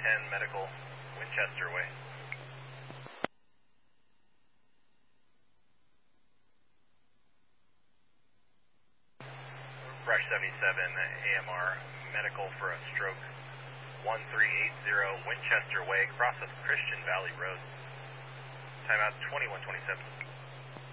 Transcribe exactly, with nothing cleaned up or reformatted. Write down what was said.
ten Medical, Winchester Way. Rush seventy-seven, A M R, Medical for a stroke, one three eight zero Winchester Way, cross of Christian Valley Road. Timeout twenty-one twenty-seven.